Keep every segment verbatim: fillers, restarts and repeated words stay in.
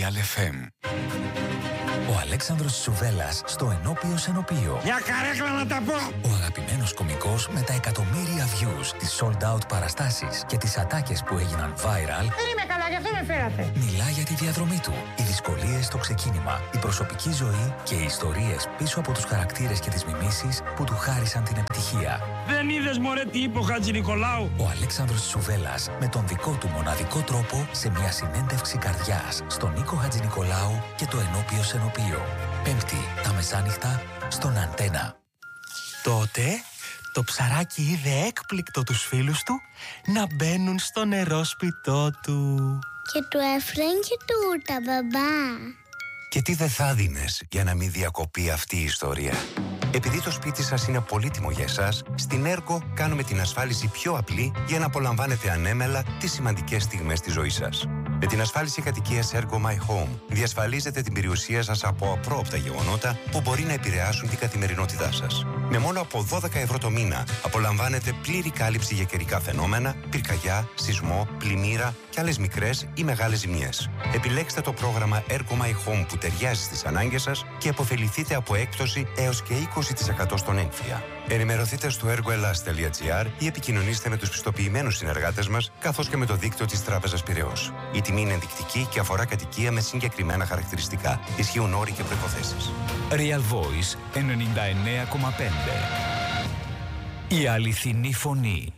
Real εφ εμ. Ο Αλέξανδρος Τσουβέλλας στο Ενώπιος Ενωπείο. Μια καρέκλα να τα πω! Ο αγαπημένος κωμικός με τα εκατομμύρια views, τις sold out παραστάσεις και τις ατάκες που έγιναν viral. Δεν είμαι καλά, γι' αυτό με φέρατε. Μιλά για τη διαδρομή του, οι δυσκολίες στο ξεκίνημα, η προσωπική ζωή και οι ιστορίες πίσω από τους χαρακτήρες και τις μιμήσεις που του χάρισαν την επιτυχία. Δεν είδες μωρέ τι είπε ο Χατζηνικολάου? Ο Αλέξανδρος Τσουβέλλας με τον δικό του μοναδικό τρόπο σε μια συνέντευξη καρδιάς στον Νίκο Χατζηνικολάου και το Ενώπιος Ενωπείο. Πέμπτη τα μεσάνυχτα στον Αντένα. Τότε το ψαράκι είδε έκπληκτο τους φίλους του να μπαίνουν στο νερόσπιτό του. Και του έφεραν και τούρτα, μπαμπά. Και τι δεν θα δίνες για να μην διακοπεί αυτή η ιστορία? Επειδή το σπίτι σας είναι πολύτιμο για εσάς, στην Έργο κάνουμε την ασφάλιση πιο απλή για να απολαμβάνετε ανέμελα τις σημαντικές στιγμές της ζωής σας. Με την ασφάλιση κατοικίας Ergo My Home διασφαλίζετε την περιουσία σας από απρόοπτα γεγονότα που μπορεί να επηρεάσουν την καθημερινότητά σας. Με μόνο από δώδεκα ευρώ το μήνα απολαμβάνετε πλήρη κάλυψη για καιρικά φαινόμενα, πυρκαγιά, σεισμό, πλημμύρα και άλλες μικρές ή μεγάλες ζημιές. Επιλέξτε το πρόγραμμα Ergo My Home που ταιριάζει στις ανάγκες σας και αποφεληθείτε από έκπτωση έως και είκοσι τοις εκατό στον έμφυα. Ενημερωθείτε στο ergoelas τελεία gr ή επικοινωνήστε με τους πιστοποιημένους συνεργάτες μας, καθώς και με το δίκτυο της Τράπεζας Πειραιώς. Η τιμή είναι ενδεικτική και αφορά κατοικία με συγκεκριμένα χαρακτηριστικά. Ισχύουν όροι και προϋποθέσεις. Real Voice ενενήντα εννέα κόμμα πέντε. Η αληθινή φωνή.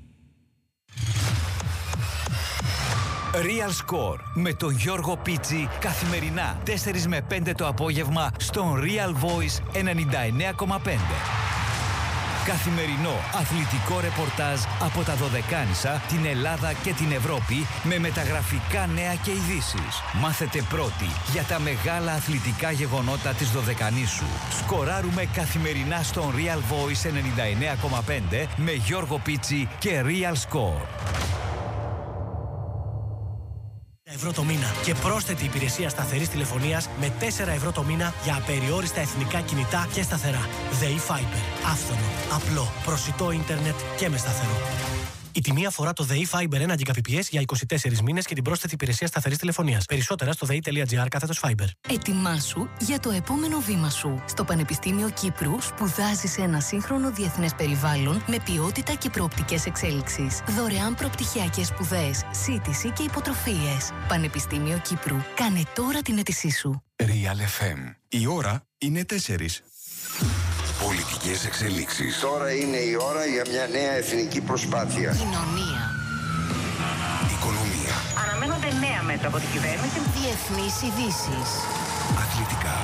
Real Score με τον Γιώργο Πίτσι καθημερινά τέσσερις με πέντε το απόγευμα στον Real Voice ενενήντα εννέα κόμμα πέντε. Καθημερινό αθλητικό ρεπορτάζ από τα Δωδεκάνησα, την Ελλάδα και την Ευρώπη με μεταγραφικά νέα και ειδήσεις. Μάθετε πρώτοι για τα μεγάλα αθλητικά γεγονότα της Δωδεκανήσου. Σκοράρουμε καθημερινά στον Real Voice ενενήντα εννέα κόμμα πέντε με Γιώργο Πίτσι και Real Score. Ευρώ το μήνα και πρόσθετη υπηρεσία σταθερής τηλεφωνίας με τέσσερα ευρώ το μήνα για απεριόριστα εθνικά κινητά και σταθερά. ΔΕΗ Fiber. Άφθονο, απλό, προσιτό ίντερνετ και με σταθερό. Η τιμή αφορά το ΔΕΗ Fiber ένα Gbps για είκοσι τέσσερις μήνες και την πρόσθετη υπηρεσία σταθερής τηλεφωνίας. Περισσότερα στο δei.gr κάθετος Fiber. Ετοιμάσου για το επόμενο βήμα σου. Στο Πανεπιστήμιο Κύπρου σπουδάζεις σε ένα σύγχρονο διεθνές περιβάλλον με ποιότητα και προοπτικές εξέλιξης. Δωρεάν προπτυχιακές σπουδές, σύντηση και υποτροφίες. Πανεπιστήμιο Κύπρου. Κάνε τώρα την αίτησή σου. Real εφ εμ. Η ώρα είναι τέσσερις. Πολιτικές εξελίξεις. Τώρα είναι η ώρα για μια νέα εθνική προσπάθεια. Κοινωνία. Οικονομία. Αναμένονται νέα μέτρα από την κυβέρνηση. Διεθνείς ειδήσεις. Αθλητικά.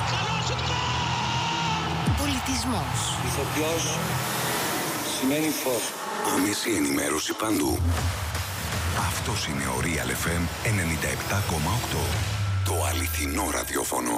Πολιτισμός. Ηθοποιός σημαίνει φως. Άμεση ενημέρωση παντού. Αυτός είναι ο Real εφ εμ ενενήντα επτά κόμμα οκτώ. Το αληθινό ραδιόφωνο.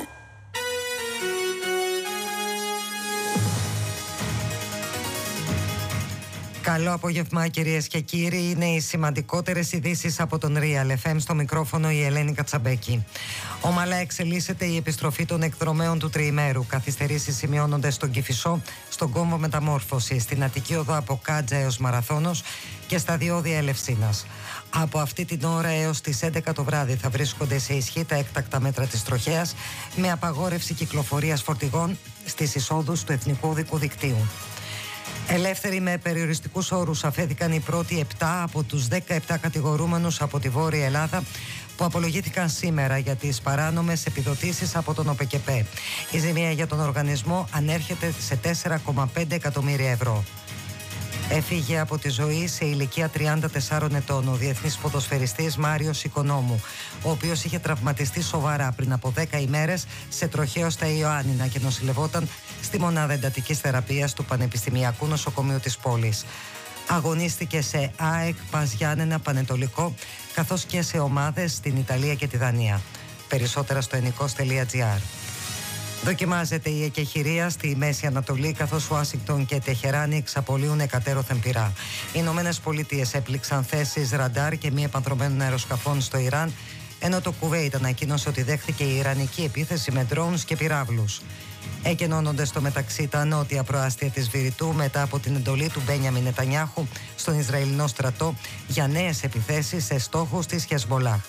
Καλό απόγευμα κυρίες και κύριοι. Είναι οι σημαντικότερες ειδήσεις από τον Real εφ εμ. Στο μικρόφωνο η Ελένη Κατσαμπέκη. Ομαλά εξελίσσεται η επιστροφή των εκδρομέων του τριημέρου. Καθυστερήσεις σημειώνονται στον Κηφισό, στον κόμβο Μεταμόρφωση, στην Αττική Οδό από Κάτζα έως Μαραθώνος και στα διόδια Ελευσίνας. Από αυτή την ώρα έως τις έντεκα το βράδυ θα βρίσκονται σε ισχύ τα έκτακτα μέτρα της τροχέας με απαγόρευση κυκλοφορίας φορτηγών στις εισόδους του Εθνικού Οδικού Δικτύου. Ελεύθεροι με περιοριστικούς όρους αφέθηκαν οι πρώτοι επτά από τους δεκαεπτά κατηγορούμενους από τη Βόρεια Ελλάδα που απολογήθηκαν σήμερα για τις παράνομες επιδοτήσεις από τον ΟΠΕΚΕΠΕ. Η ζημία για τον οργανισμό ανέρχεται σε τέσσερα κόμμα πέντε εκατομμύρια ευρώ. Έφυγε από τη ζωή σε ηλικία τριάντα τεσσάρων ετών ο διεθνής ποδοσφαιριστής Μάριος Οικονόμου, ο οποίος είχε τραυματιστεί σοβαρά πριν από δέκα ημέρες σε τροχαίο στα Ιωάννινα και νοσηλευόταν στη μονάδα εντατικής θεραπείας του Πανεπιστημιακού Νοσοκομείου της πόλης. Αγωνίστηκε σε ΑΕΚ, ΠΑΣ Γιάννενα, Πανετολικό, καθώς και σε ομάδες στην Ιταλία και τη Δανία. Περισσότερα στο ενικός τελεία gr. Δοκιμάζεται η εκεχηρία στη Μέση Ανατολή, καθώς Ουάσιγκτον και Τεχεράνη εξαπολύουν εκατέρωθεν πυρά. Οι Ηνωμένες Πολιτείες έπληξαν θέσεις ραντάρ και μη επανδρομένων αεροσκαφών στο Ιράν, ενώ το Κουβέιτ ανακοίνωσε ότι δέχθηκε η ιρανική επίθεση με drones και πυράβλους. Εκενώνονται στο μεταξύ τα νότια προάστια της Βηρητού μετά από την εντολή του Μπένιαμιν Νετανιάχου στον Ισραηλινό στρατό για νέες επιθέσεις σε στόχους της Χεσμολάχ.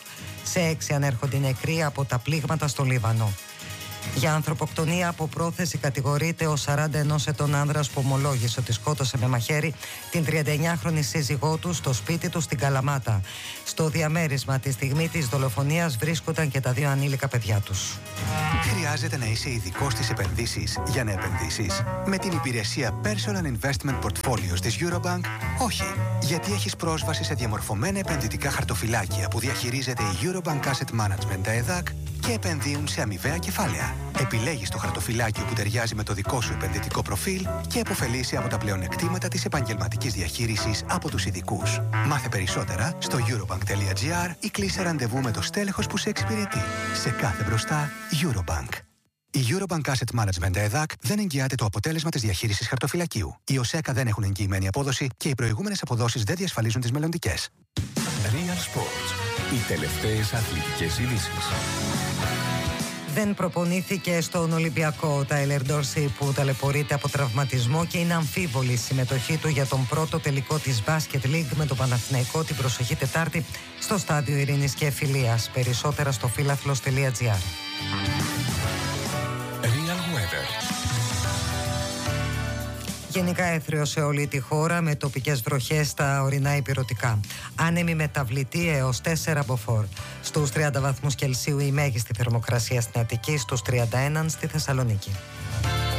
Σε έξι ανέρχονται νεκροί από τα πλήγματα στο Λίβανο. Για ανθρωποκτονία από πρόθεση κατηγορείται ο σαράντα ενός ετών άνδρας που ομολόγησε ότι σκότωσε με μαχαίρι την τριανταεννιάχρονη σύζυγό του στο σπίτι του στην Καλαμάτα. Στο διαμέρισμα τη στιγμή της δολοφονίας βρίσκονταν και τα δύο ανήλικα παιδιά τους. Χρειάζεται να είσαι ειδικός στις επενδύσεις για να επενδύσεις? Με την υπηρεσία Personal Investment Portfolios της Eurobank, όχι. Γιατί έχεις πρόσβαση σε διαμορφωμένα επενδυτικά χαρτοφυλάκια που διαχειρίζεται η Eurobank Asset Management, τα ΕΔΑΚ, και επενδύουν σε αμοιβαία κεφάλαια. Επιλέγεις το χαρτοφυλάκιο που ταιριάζει με το δικό σου επενδυτικό προφίλ και επωφελείσαι από τα πλεονεκτήματα της επαγγελματικής διαχείρισης από τους ειδικούς. Μάθε περισσότερα στο eurobank.gr ή κλείσε ραντεβού με το στέλεχος που σε εξυπηρετεί. Σε κάθε μπροστά, Eurobank. Η Eurobank Asset Management ΕΔΑΚ δεν εγγυάται το αποτέλεσμα της διαχείρισης χαρτοφυλακίου. Οι ΟΣΕΚΑ δεν έχουν εγγυημένη απόδοση και οι προηγούμενες αποδόσεις δεν διασφαλίζουν τις μελλοντικές. Real Sports. Οι τελευταίες αθλητικές ειδήσεις. Δεν προπονήθηκε στον Ολυμπιακό ο Τάιλερ Ντόρσεϊ που ταλαιπωρείται από τραυματισμό και είναι αμφίβολη η συμμετοχή του για τον πρώτο τελικό της Basket League με τον Παναθηναϊκό την προσεχή Τετάρτη στο Στάδιο Ειρήνης και Φιλίας. Περισσότερα στο φίλαθλος τελεία τζι άρ. Real Weather. Γενικά έθριο σε όλη τη χώρα με τοπικές βροχές στα ορεινά ηπειρωτικά. Άνεμη μεταβλητή έως τέσσερα μποφόρ. Στους τριάντα βαθμούς Κελσίου η μέγιστη θερμοκρασία στην Αττική, στους τριάντα ένα στη Θεσσαλονίκη.